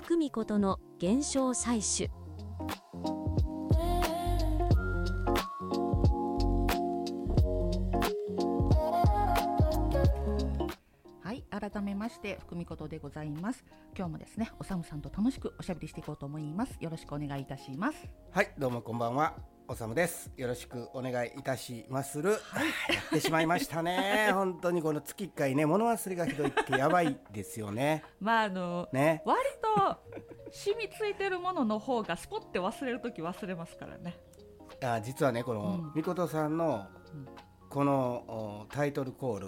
福美ことの現象採取。 はい、改めまして福美ことでございます。今日もですね、おさむさんと楽しくおしゃべりしていこうと思います。よろしくお願いいたします。 はい、どうもこんばんは、おさむです。よろしくお願いいたしまする。やってしまいましたね。本当にこの月1回ね、物忘れがひどいってやばいですよね。 まあね、 割と染みついてるものの方がスポッて忘れるとき忘れますからね。 実はね、このみことさんのこのタイトルコールって、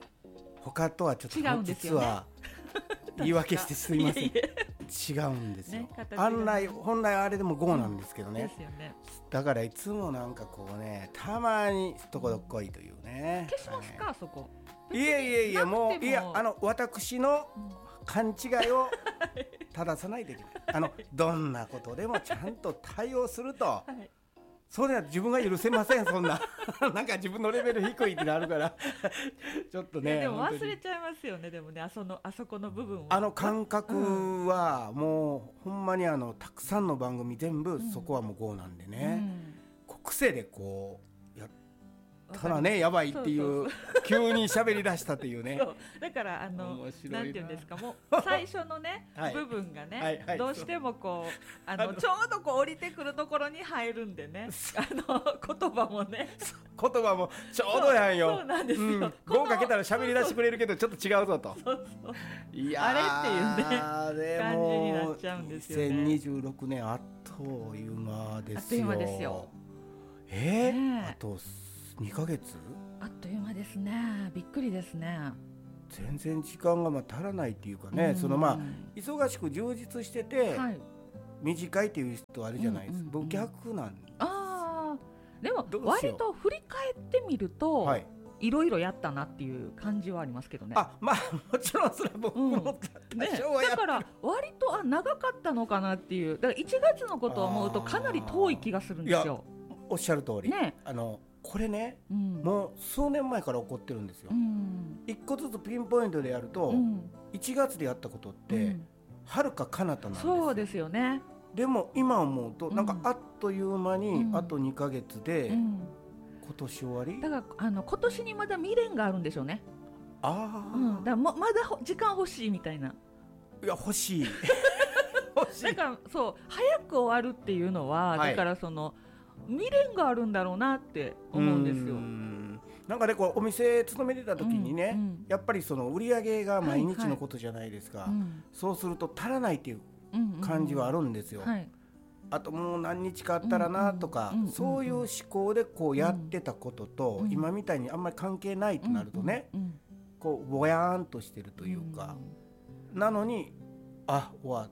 他とはちょっと違うんですよね。 実は言い訳してすいません。違うんですよ、本来あれでも5なんですけどね、 ですよね。 だからいつもなんかこうね、たまにとこどっこいというね。 消しますか、そこ。 いやもう私の勘違いを正さないといけない。どんなことでもちゃんと対応すると、それは自分が許せません。そんななんか自分のレベル低いってなるからちょっとね、 でも忘れちゃいますよね。でもね、あそこの部分は感覚はもうほんまにたくさんの番組全部そこはもう5なんでね、癖でこうやったらね、やばいっていう急に喋り出したっていうね。 そうだからなんていうんですか、もう最初のね部分がね、どうしてもこうちょうどこう降りてくるところに入るんでね、言葉もね言葉もちょうどやんよ。 そうなんですよ。 5かけたら喋り出してくれるけどちょっと違うぞと。いやあれっていうね感じになっちゃうんですよね。 2026年あっという間ですよ。 あっという間ですよ。 あと2ヶ月、 あっという間ですね。びっくりですね。 全然時間が足らないっていうかね、忙しく充実してて、短いっていう人あるじゃないですか。僕逆なんです。 でも割と振り返ってみると、いろいろやったなっていう感じはありますけどね。 もちろんそれは僕も多少はやってる、 だから割と長かったのかなっていう。だから1月のことを思うとかなり遠い気がするんですよ。 おっしゃる通り、これね、もう数年前から起こってるんですよ。一個ずつピンポイントでやると、1月でやったことってはるか彼方なんですよ。 そうですよね。 でも今思うとなんかあっという間にあと2ヶ月で今年終わり、 だから今年にまだ未練があるんでしょうね。だからまだ時間欲しいみたいな。 いや欲しいだからそう早く終わるっていうのは、だからその未練があるんだろうなって思うんですよ。 なんかね、こうお店勤めてた時にね、やっぱりその売り上げが毎日のことじゃないですか。そうすると足らないっていう感じはあるんですよ。あともう何日かあったらなとか、そういう思考でこうやってたことと、今みたいにあんまり関係ないとなるとね、こうぼやーんとしてるというか、なのに終わった。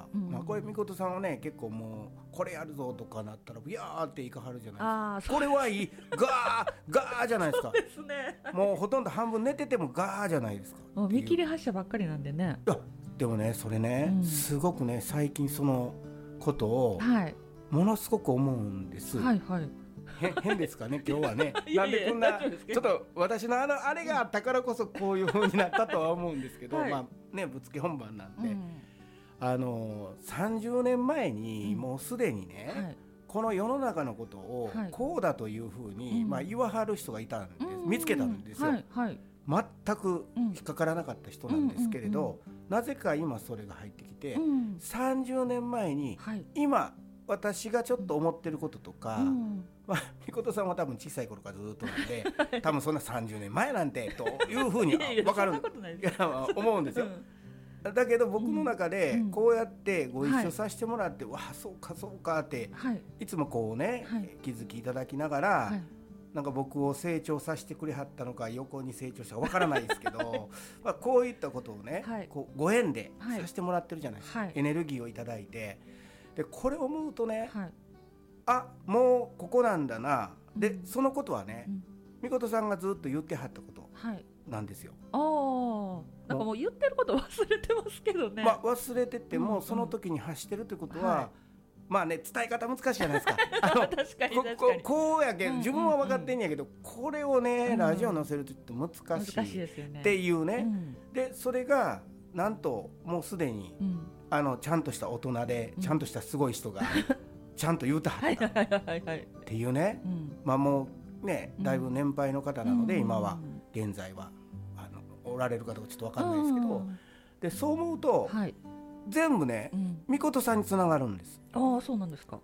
これみことさんはね、結構もうこれやるぞとかなったらビヤーっていかはるじゃないですか。これはいいガーじゃないですか。 そうですね。 もうほとんど半分寝ててもガーじゃないですか。 もう見切り発車ばっかりなんでね。 いやでもね、それね、すごくね、最近そのことをものすごく思うんです。変ですかね今日はね。なんでこんなちょっと私のあれがあったからこそこういう風になったとは思うんですけど、ぶつけ本番なんで、30年前にもうすでにね、この世の中のことをこうだというふうに言わはる人がいたんです。見つけたんですよ。全く引っかからなかった人なんですけれど、なぜか今それが入ってきて、30年前に今私がちょっと思ってることとか、みことさんは多分小さい頃からずっとなんで多分そんな30年前なんてというふうに分かる思うんですよ。だけど僕の中でこうやってご一緒させてもらって、わあそうかそうかって、いつもこうね、気づきいただきながら、なんか僕を成長させてくれはったのか横に成長したかわからないですけどこういったことをね、こうご縁でさせてもらってるじゃないですか、エネルギーをいただいて。でこれを思うとね、もうここなんだな。でそのことはね、みことさんがずっと言ってはったことなんですよ。 なんかもう言ってること忘れてますけどね。 忘れてても、その時に発してるってことは、伝え方難しいじゃないですか。 確かにこうやけど自分は分かってんやけど、これをね、ラジオ載せるとちょっと難しいっていうね。でそれがなんともうすでにちゃんとした大人で、ちゃんとしたすごい人がちゃんと言うたはったっていうね、まあもうねだいぶ年配の方なので、今は現在はおられるかどうかちょっと分かんないですけど、でそう思うと、全部ねみことさんにつながるんです。 ああそうなんですか。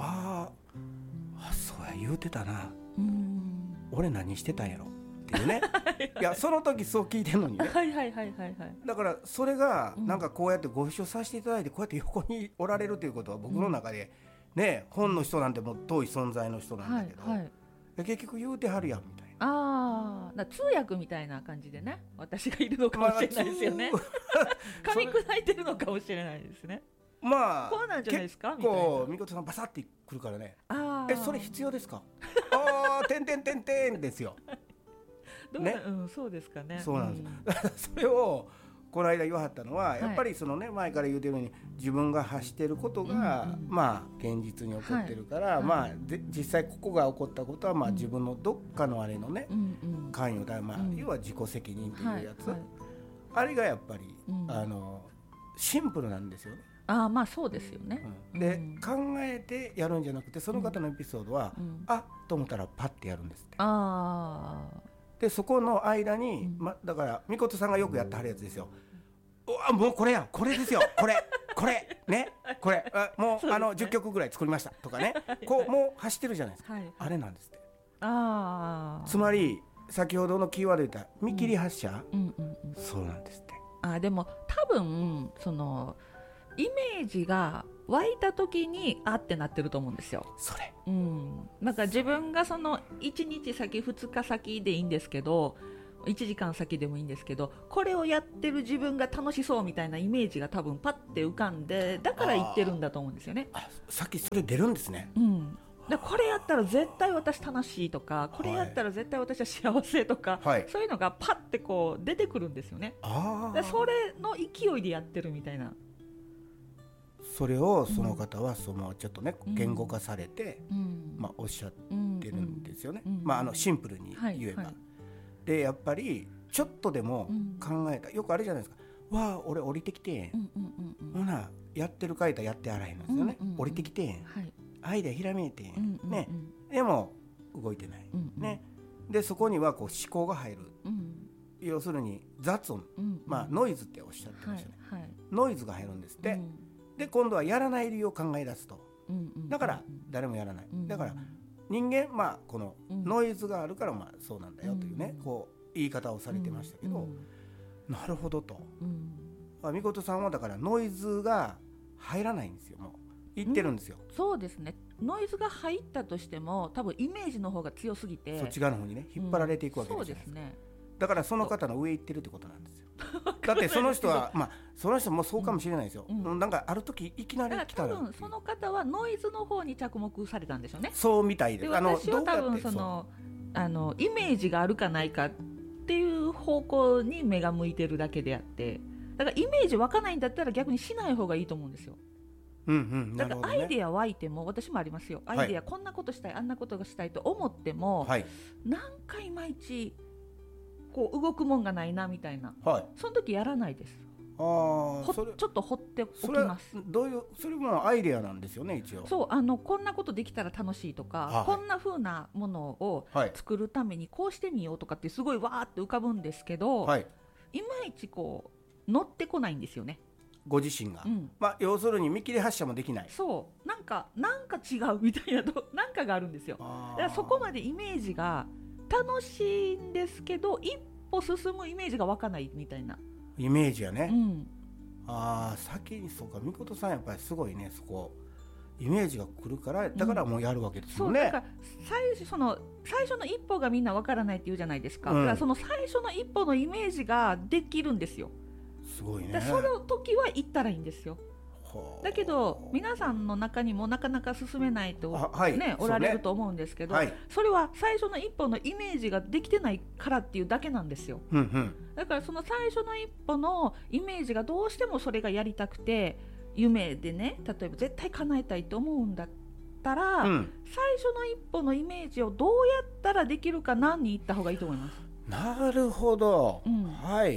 そうや言うてたな、俺何してたんやろっていうねいやその時そう聞いてんのにねだからそれがなんかこうやってご一緒させていただいて、こうやって横におられるということは僕の中でね、本の人なんてもう遠い存在の人なんだけど、結局言うてはるやんみたいな。 だ通訳みたいな感じでね、私がいるのかもしれないですよね噛み砕いてるのかもしれないですね。 まあこうなんじゃないですか。 結構みことさんバサッてくるからね、それ必要ですかてんてんてんてんですよね、そうですかね。 そうなんです、それをこの間言わはったのは、やっぱりそのね前から言うてるように自分が発してることが、まあ現実に起こってるから、まあ実際ここが起こったことはまあ自分のどっかのあれのね、関与だ、まあ要は自己責任っていうやつ、あれがやっぱりシンプルなんですよね。 まあそうですよね。 で考えてやるんじゃなくて、その方のエピソードはと思ったらパッてやるんですって。でそこの間に、だからみことさんがよくやってはるやつですよ。もうこれや、これですよ、これね、これもう10曲ぐらい作りましたとかねこうもう走ってるじゃないですか、あれなんですって。つまり先ほどのキーワードで言った見切り発車、そうなんですって。 でも多分そのイメージが湧いた時にってなってると思うんですよ。 それ、 なんか自分がその1日先2日先でいいんですけど、1時間先でもいいんですけど、これをやってる自分が楽しそうみたいなイメージが多分パッて浮かんで、だから言ってるんだと思うんですよね。 さっきそれ出るんですね。 でこれやったら絶対私楽しいとか、これやったら絶対私は幸せとか、そういうのがパッてこう出てくるんですよね。でそれの勢いでやってるみたいな。 それをその方はそのちょっとね言語化されて、おっしゃってるんですよね。シンプルに言えば、でやっぱりちょっとでも考えた、よくあれじゃないですか、俺降りてきてほなやってる書いたやってあらへんんですよね。降りてきてアイデアひらめいてね、でも動いてないね。でそこにはこう思考が入る、要するに雑音、ノイズっておっしゃってましたね。ノイズが入るんですって。で今度はやらない理由を考え出すと、だから誰もやらない、だから人間このノイズがあるからそうなんだよというね、こう言い方をされてましたけど、なるほどと、みことさんはだからノイズが入らないんですよ。もう言ってるんですよ。 そうですね。ノイズが入ったとしても多分イメージの方が強すぎて、 そっち側の方にね引っ張られていくわけですよね。そうですね。だからその方の上行ってるってことなんですよだってその人はその人もそうかもしれないですよ、なんかある時いきなり来たら、 多分その方はノイズの方に着目されたんでしょうね。 そうみたいで、 私は多分そのイメージがあるかないかっていう方向に目が向いてるだけであって、だからイメージ湧かないんだったら逆にしない方がいいと思うんですよ。だからアイデア湧いても、私もありますよ。アイデアこんなことしたい、あんなことがしたいと思っても、なんかいまいちこう動くもんがないなみたいな、その時やらないです。ちょっと放っておきます。 それもアイデアなんですよね一応。 そうこんなことできたら楽しいとか、こんな風なものを作るためにこうしてみようとかってすごいわーって浮かぶんですけど、いまいちこう乗ってこないんですよね、 ご自身が。要するに見切り発車もできない。 そうなんか違うみたいななんかがあるんですよ。だからそこまでイメージが楽しいんですけど、一歩進むイメージが湧かないみたいなイメージやね。先にそうか、みことさんやっぱりすごいね、そこイメージが来るから、だからもうやるわけですよね。 そうだから最初の一歩がみんなわからないって言うじゃないですか。だからその最初の一歩のイメージができるんですよ。 すごいね。 その時は行ったらいいんですよ。だけど皆さんの中にもなかなか進めないと、おられると思うんですけど、それは最初の一歩のイメージができてないからっていうだけなんですよ。だからその最初の一歩のイメージがどうしてもそれがやりたくて、夢でね、例えば絶対叶えたいと思うんだったら、最初の一歩のイメージをどうやったらできるかなに行った方がいいと思います。 なるほど、はい、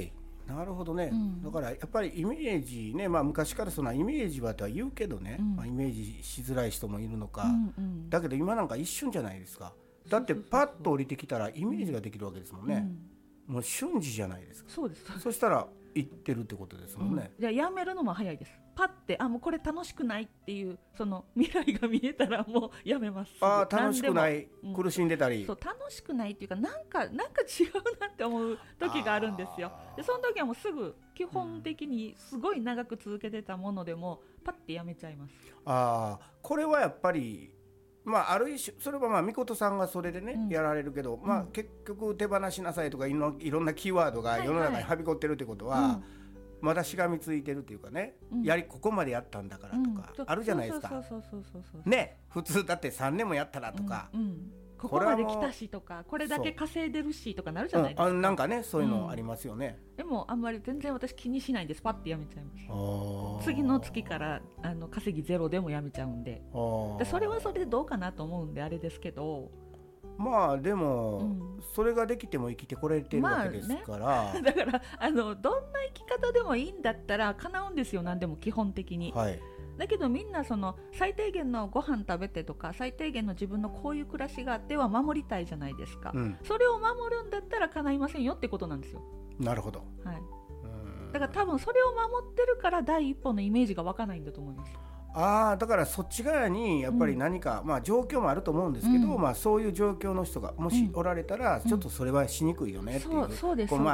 なるほどね、だからやっぱりイメージね、昔からそのイメージはとは言うけどね、イメージしづらい人もいるのか、だけど今なんか一瞬じゃないですか。だってパッと降りてきたらイメージができるわけですもんね、もう瞬時じゃないですか。 そうです。 そしたら行ってるってことですもんね、 じゃあやめるのも早いです。パッてもうこれ楽しくないっていうその未来が見えたらもうやめます。 楽しくない、苦しんでたり、 そう楽しくないっていうかなんか違うなって思う時があるんですよ。でその時はもうすぐ基本的にすごい長く続けてたものでもパッてやめちゃいます。 これはやっぱりある一種それはみことさんがそれでね、やられるけど、結局手放しなさいとかいろんなキーワードが世の中にはびこってるってことは、まだしがみついてるっていうかね、ここまでやったんだからとかあるじゃないですか。ね、普通だって3年もやったらとか、 ここまで来たしとかこれだけ稼いでるしとかなるじゃないですか。 なんかねそういうのありますよね、 でもあんまり全然私気にしないんです。パッてやめちゃいます。次の月から稼ぎゼロでもやめちゃうんで、それはそれでどうかなと思うんであれですけど、 でも、それができても生きてこれてるわけですから、 だからどんな生き方でもいいんだったら叶うんですよ。何でも基本的に、だけどみんなその最低限のご飯食べてとか最低限の自分のこういう暮らしがあっては守りたいじゃないですか、それを守るんだったら叶いませんよってことなんですよ。 なるほど、 だから多分それを守ってるから第一歩のイメージが湧かないんだと思います。 だからそっち側にやっぱり何か、状況もあると思うんですけど、そういう状況の人がもしおられたら、ちょっとそれはしにくいよねっていう、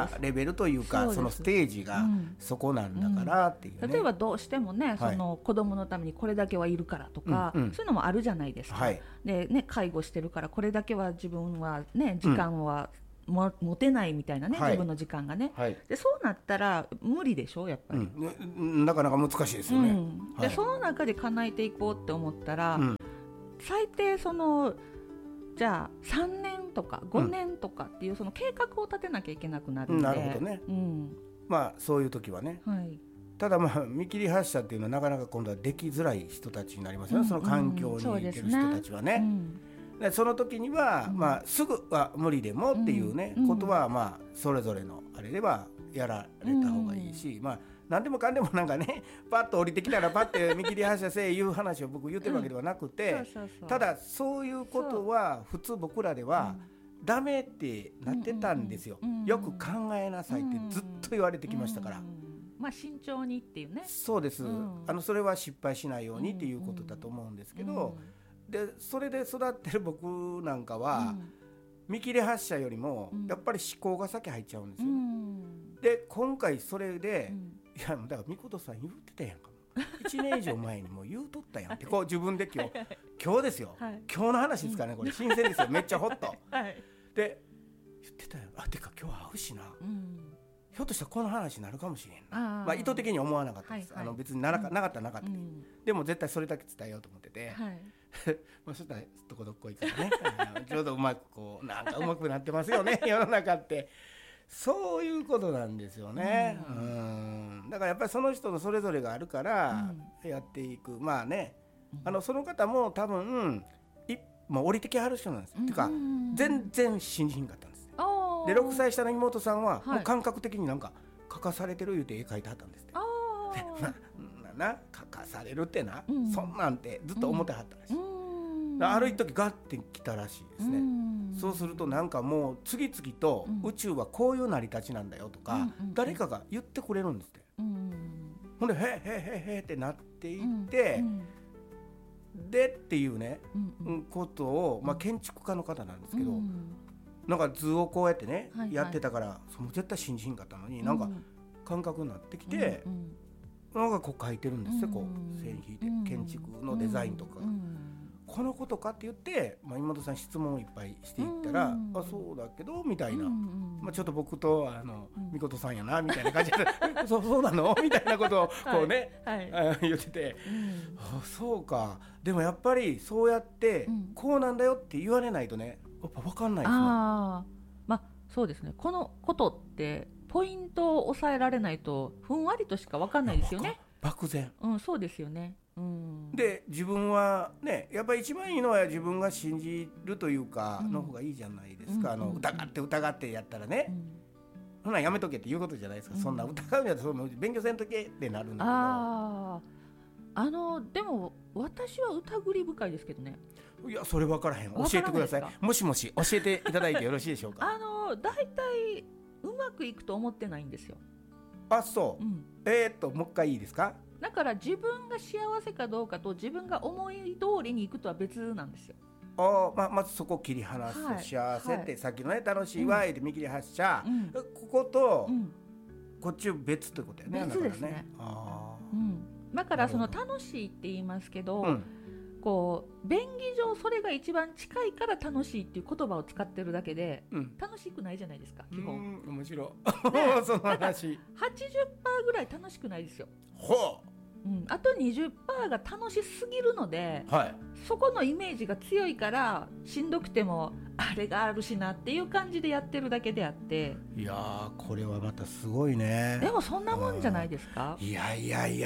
レベルというかそのステージがそこなんだからっていうね、 例えばどうしてもね、その子供のためにこれだけはいるからとか、そういうのもあるじゃないですか、でね、介護してるからこれだけは自分はね時間は持てないみたいなね、自分の時間がね、でそうなったら無理でしょやっぱり、 なかなか難しいですよね、 でその中で叶えていこうって思ったら、最低そのじゃあ3年とか5年とかっていうその計画を立てなきゃいけなくなるんで、 なるほどね、そういう時はね、ただ見切り発車っていうのはなかなか今度はできづらい人たちになりますよね、その環境にいてる人たちはね、でその時には、すぐは無理でもっていうね、ことはそれぞれのあれではやられた方がいいし、何でもかんでもなんかねパッと降りてきたらパッて見切り発車せえいう話を僕言ってるわけではなくて、ただそういうことは普通僕らではダメってなってたんですよ、よく考えなさいってずっと言われてきましたから、 慎重にっていうね。 そうです、それは失敗しないようにっていうことだと思うんですけど、でそれで育ってる僕なんかは、見切り発車よりもやっぱり思考が先入っちゃうんですよ、で今回それで、いやだからみことさん言ってたやんか1年以上前にもう言うとったやんってこう自分で今日ですよ、今日の話ですからね、これ新鮮ですよ、めっちゃホット、で言ってたよ、てか今日会うしな、ひょっとしたらこの話になるかもしれんな、意図的に思わなかったです、別になかったらなかったで、でも絶対それだけ伝えようと思ってて、そしたらどこどっこいからねちょうどうまくなんかうまくなってますよね世の中ってそういうことなんですよね、だからやっぱりその人のそれぞれがあるからやっていく、その方も多分降りてきはる人なんですよ、っていうか全然信じひんかったんです、で6歳下の妹さんはもう感覚的になんか書かされてる言うて絵描いてはったんですって、書かされるってな、そんなんてずっと思ってはったらしい、ある時ガッて来たらしいですね、そうするとなんかもう次々と宇宙はこういう成り立ちなんだよとか、誰かが言ってくれるんですって、ほんでへへってなっていって、でっていうね、ことを、建築家の方なんですけど、なんか図をこうやってね、やってたから絶対信じひんかったのに、なんか感覚になってきて、なんかこう書いてるんですよ、こう線引いて建築のデザインとか、このことかって言って、妹さん質問をいっぱいしていったら、そうだけどみたいな、ちょっと僕とみことさんやなみたいな感じでそうなのみたいなことをこうね、言ってて、そうか、でもやっぱりそうやってこうなんだよって言われないとね、やっぱ分かんないですね。 そうですね、このことってポイントを抑えられないとふんわりとしか分かんないですよね。 漠然、 そうですよね、 で自分はねやっぱり一番いいのは自分が信じるというかの方がいいじゃないですか、疑ってやったらね、 ほなやめとけっていうことじゃないですか、そんな疑うんやったら勉強せんとけってなるんだけど、でも私は疑り深いですけどね。 いやそれ分からへん、教えてください。もしもし教えていただいてよろしいでしょうか。 だいたいうまくいくと思ってないんですよ。 あ、そう、もう一回いいですか。 だから自分が幸せかどうかと自分が思い通りにいくとは別なんですよ。 まずそこを切り離す、幸せって、さっきのね楽しいわって見切り発車、ここと、こっち別ってことやね。 別ですね。だからその楽しいって言いますけど、こう便宜上それが一番近いから楽しいっていう言葉を使ってるだけで、楽しくないじゃないですか基本。 面白いその話。 80% ぐらい楽しくないですよ。 ほう。 あと 20% が楽しすぎるので、そこのイメージが強いからしんどくてもあれがあるしなっていう感じでやってるだけであって。 いやーこれはまたすごいね。 でもそんなもんじゃないですか。 いや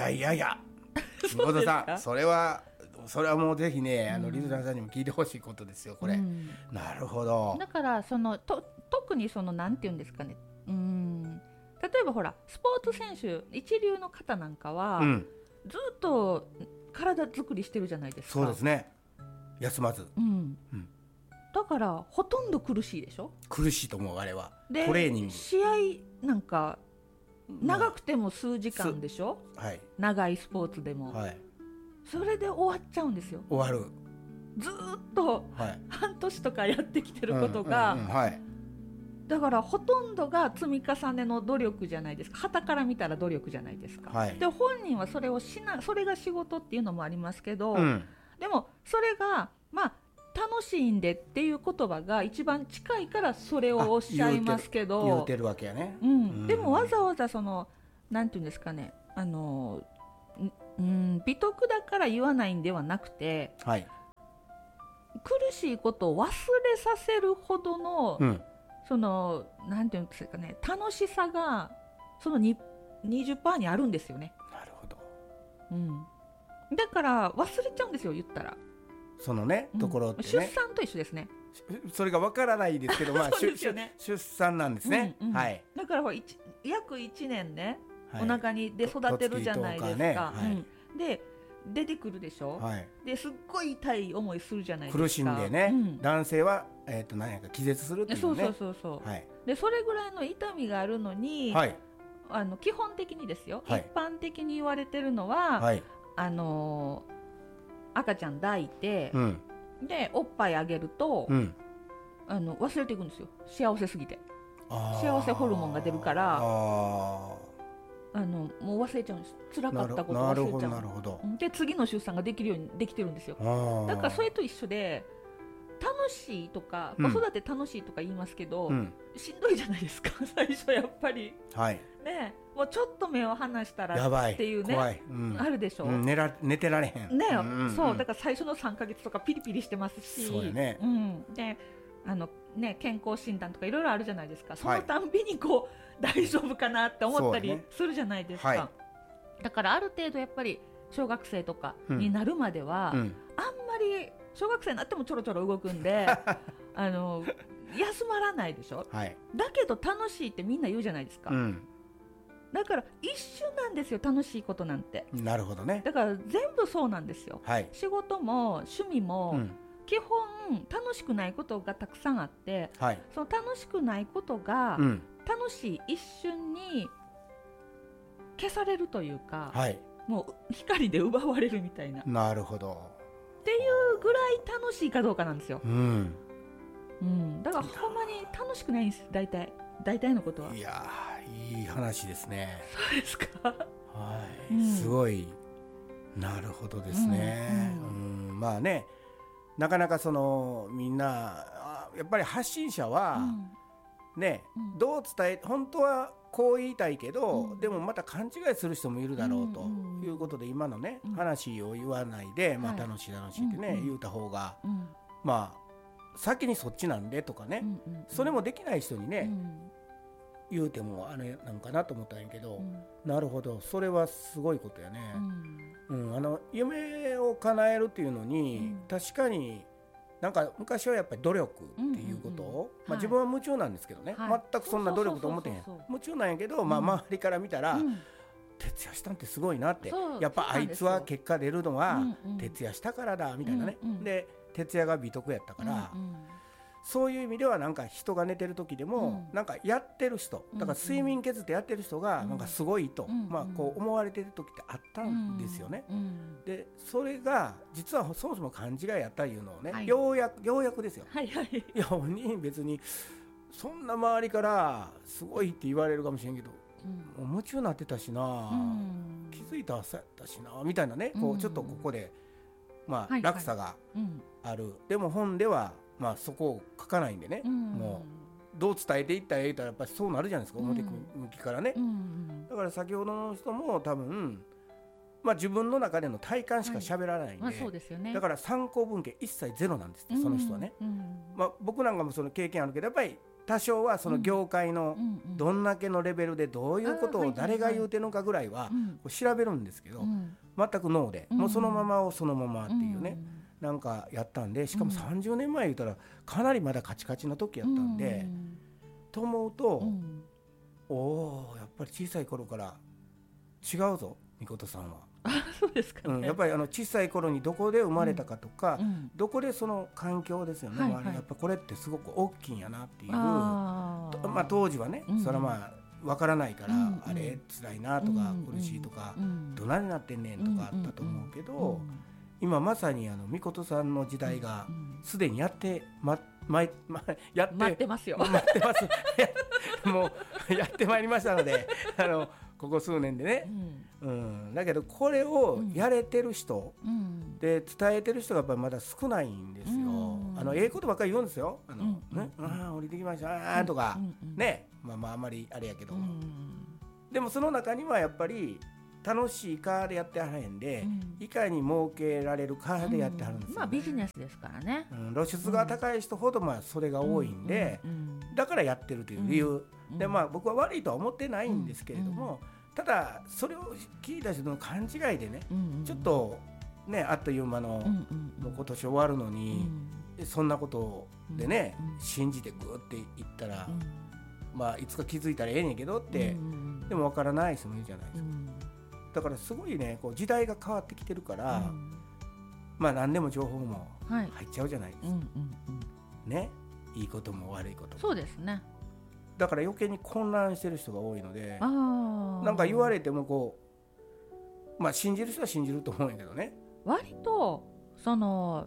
本さん、それはもうぜひねリズナーさんにも聞いてほしいことですよこれ。なるほど。 だから特になんていうんですかね、例えばほらスポーツ選手一流の方なんかは、ずっと体作りしてるじゃないですか。 そうですね、休まず。 だからほとんど苦しいでしょ。 苦しいと思うあれは。 でトレーニング試合なんか長くても数時間でしょ、長いスポーツでも、それで終わっちゃうんですよ。 終わる。 ずっと半年とかやってきてることが、だからほとんどが積み重ねの努力じゃないですか。傍から見たら努力じゃないですか、で本人はそれをそれが仕事っていうのもありますけど、でもそれが楽しいんでっていう言葉が一番近いからそれをおっしゃいますけど、 言うてるわけやね。 でもわざわざなんていうんですかね、美徳だから言わないんではなくて、苦しいことを忘れさせるほどの、なんていうんですかね、楽しさが20% にあるんですよね。 なるほど。 だから忘れちゃうんですよ言ったら。 そのね、ところってね、 出産と一緒ですね。 それがわからないですけど、出産なんですね。 だから約1年ね、お腹で育てるじゃないですか。で出てくるでしょ、ですっごい痛い思いするじゃないですか。 苦しんでね、男性は何やか気絶するっていうね。 でそれぐらいの痛みがあるのに、基本的にですよ、一般的に言われてるのは、赤ちゃん抱いて、でおっぱいあげると、忘れていくんですよ、幸せすぎて。幸せホルモンが出るからもう忘れちゃうんです。辛かったこと忘れちゃう。で次の出産ができるようにできてるんですよ。だからそれと一緒で、楽しいとか子育て楽しいとか言いますけど、しんどいじゃないですか最初やっぱり、ね、もうちょっと目を離したらっていうね、あるでしょ。 寝てられへんね。 そうだから最初の3ヶ月とかピリピリしてますし、で健康診断とかいろいろあるじゃないですか。そのたんびに大丈夫かなって思ったりするじゃないですか。だからある程度やっぱり小学生とかになるまでは、あんまり小学生になってもちょろちょろ動くんで休まらないでしょ、だけど楽しいってみんな言うじゃないですか、だから一瞬なんですよ楽しいことなんて。 なるほどね。 だから全部そうなんですよ、仕事も趣味も、基本楽しくないことがたくさんあって、その楽しくないことが、楽しい一瞬に消されるというか、もう光で奪われるみたいな。 なるほど。 っていうぐらい楽しいかどうかなんですよ。だからほんまに楽しくないんです、大体のことは。 いやいい話ですね。 そうですか。 すごい。なるほどですね。まあね、なかなかみんなやっぱり発信者は、どう伝え、本当はこう言いたいけど、でもまた勘違いする人もいるだろうということで、今のね、話を言わないで、楽しいってね、言うた方が、先にそっちなんでとかね、それもできない人にね、言うてもあれなんかなと思ったんやけど、なるほど、それはすごいことやね。夢を叶えるっていうのに、確かになんか昔はやっぱり努力っていうことを、自分は夢中なんですけどね、全くそんな努力と思ってへん、夢中なんやけど、周りから見たら、徹夜したんってすごいなって、やっぱあいつは結果出るのは徹夜したからだみたいなね、で徹夜が美徳やったから、そういう意味ではなんか人が寝てる時でも、なんかやってる人だから睡眠削ってやってる人がなんかすごいと、こう思われてる時ってあったんですよね。でそれが実はそもそも勘違いやったいうのをね、ようやくですよ。いや本人別にそんな周りからすごいって言われるかもしれんけど、もう夢中になってたしな、気づいたらそうやったしなみたいなね、こうちょっとここで落差がある。でも本ではそこを書かないんでね、もうどう伝えていったらいいかやっぱりそうなるじゃないですか、表向きからね。だから先ほどの人も多分、自分の中での体感しか喋らないんで、だから参考文献一切ゼロなんですって、その人はね。僕なんかもその経験あるけど、やっぱり多少はその業界のどんだけのレベルでどういうことを誰が言うてるのかぐらいは調べるんですけど、全くノーで、もうそのままをそのままっていうね、なんかやったんで、しかも30年前言うたらかなりまだカチカチな時やったんで、と思うと、やっぱり小さい頃から違うぞみことさんは。 そうですかね。 やっぱり小さい頃にどこで生まれたかとか、どこでその環境ですよね、やっぱこれってすごく大きいんやなっていう、当時はね、それは分からないから、あれ辛いなとか、苦しいとか、どないになってんねんとかあったと思うけど、今まさにみことさんの時代がすでにやって待ってますよ。 待ってますもうやってまいりましたので、ここ数年でね、だけどこれをやれてる人、で伝えてる人がやっぱりまだ少ないんですよ。ええことばっかり言うんですよ。降りてきましたとかね、あんまりあれやけど、でもその中にはやっぱり楽しいカーでやってはらへんで、いかに儲けられるカーでやってはるんですよ、 ビジネスですからね。 露出が高い人ほどそれが多いんで、だからやってるという理由で、僕は悪いとは思ってないんですけれども、ただそれを聞いた人の勘違いでね、ちょっとね、あっという間の、もう今年終わるのに、そんなことでね、信じてグーっていったら、いつか気づいたらええねんけどって、でも分からない人もいるじゃないですか。だからすごいね、こう時代が変わってきてるから、何でも情報も入っちゃうじゃないですか、ね、いいことも悪いことも。 そうですね。 だから余計に混乱してる人が多いので、なんか言われてもこう、信じる人は信じると思うんやけどね。 割とその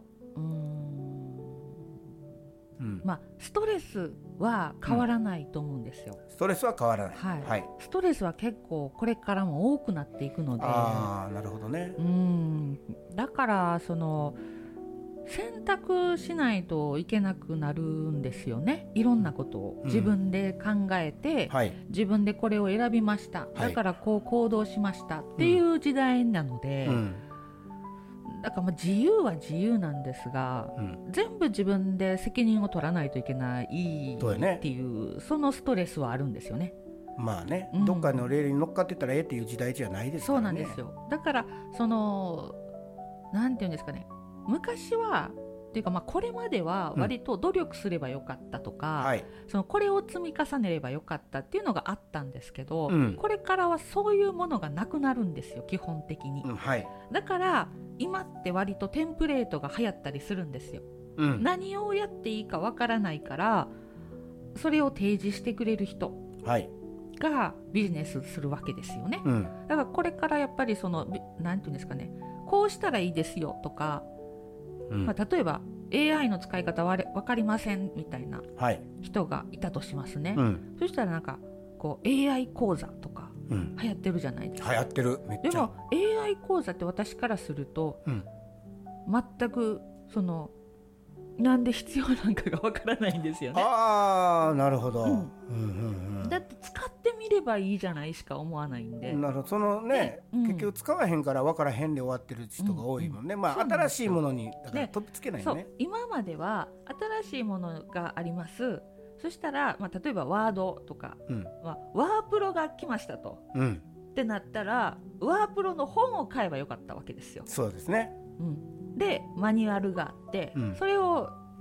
ストレスは変わらないと思うんですよ。 ストレスは変わらない、 ストレスは結構これからも多くなっていくので。 なるほどね。 だからその選択しないといけなくなるんですよね。いろんなことを自分で考えて、自分でこれを選びました、だからこう行動しましたっていう時代なので、だから自由は自由なんですが、全部自分で責任を取らないといけないっていう、そのストレスはあるんですよね。 どっかのレールに乗っかってたらええっていう時代じゃないですからね。 そうなんですよ。だからそのなんていうんですかね、昔はっていうか、これまでは割と努力すればよかったとか、そのこれを積み重ねればよかったっていうのがあったんですけど、これからはそういうものがなくなるんですよ、基本的に。だから今って割とテンプレートが流行ったりするんですよ。何をやっていいかわからないから、それを提示してくれる人がビジネスするわけですよね。だからこれからやっぱりそのなんていうんですかね、こうしたらいいですよとか、例えば AI の使い方は分かりませんみたいな人がいたとしますね。そしたらなんかこう AI 講座とか流行ってるじゃないですか。 流行ってる、めっちゃ。 でも AI 講座って私からすると、全くそのなんで必要なんかが分からないんですよね。 なるほど、 だって使ってみればいいじゃないしか思わないんで。 なるほど。そのね、結局使わへんから分からへんで終わってる人が多いもんね。新しいものにだから飛びつけないよね。 今までは新しいものがあります。そしたら、例えばワードとか、ワープロが来ましたと、ってなったらワープロの本を買えばよかったわけですよ。 そうですね。 でマニュアルがあって、それを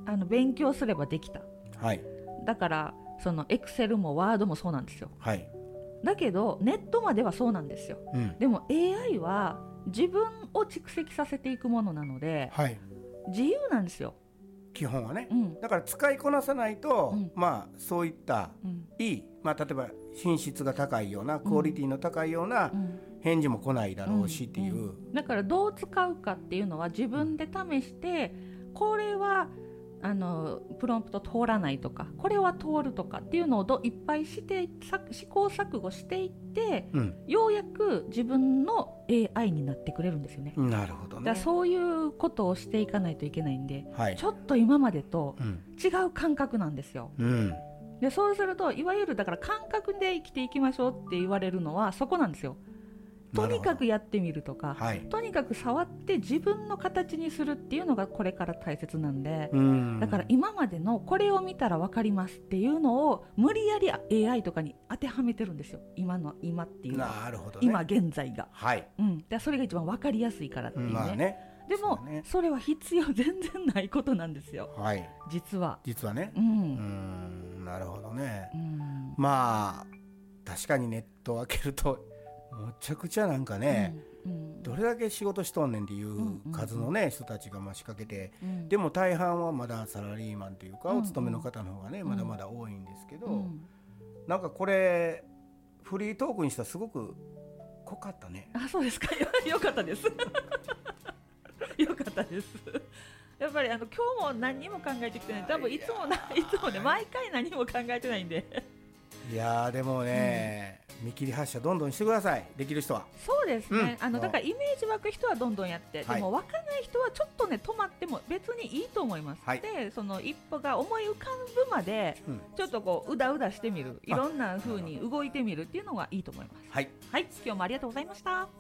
勉強すればできた、 はい、 だからそのエクセルもワードもそうなんですよ、 はい、 だけどネットまではそうなんですよ、でも AI は自分を蓄積させていくものなので、 はい、 自由なんですよ基本はね、だから使いこなさないと、まあそういった、いい、まあ、例えば品質が高いようなクオリティの高いような返事も来ないだろうしっていう、 だからどう使うかっていうのは自分で試して、これはプロンプト通らないとかこれは通るとかっていうのをいっぱいして試行錯誤していって、ようやく自分の AI になってくれるんですよね。 なるほどね。 だからそういうことをしていかないといけないんで、 はい、 ちょっと今までと違う感覚なんですよ、でそうするといわゆるだから感覚で生きていきましょうって言われるのはそこなんですよ。とにかくやってみるとか、とにかく触って自分の形にするっていうのがこれから大切なんで、だから今までのこれを見たら分かりますっていうのを無理やり AI とかに当てはめてるんですよ。今っていうのは、 なるほどね、 今現在が、 はい、 でそれが一番分かりやすいからっていうね、 まあね、 でも それは必要全然ないことなんですよ、 はい、 実はね、なるほどね、まあ確かにネットを開けるとむちゃくちゃなんかね、どれだけ仕事しとんねんっていう数のね、人たちが仕掛けて、でも大半はまだサラリーマンというか、お勤めの方の方がね、まだまだ多いんですけど、なんかこれフリートークにしたらすごく濃かったね。 あ、そうですか。よかったですよかったです。やっぱり今日も何も考えてきてない。多分いつもね、毎回何も考えてないんでいやでもね、見切り発車どんどんしてください、できる人は。 そうですね、だからイメージ湧く人はどんどんやって、でも湧かない人はちょっとね止まっても別にいいと思います、でその一歩が思い浮かぶまで、ちょっとこううだうだしてみる、いろんな風に動いてみるっていうのがいいと思います。はい、今日もありがとうございました。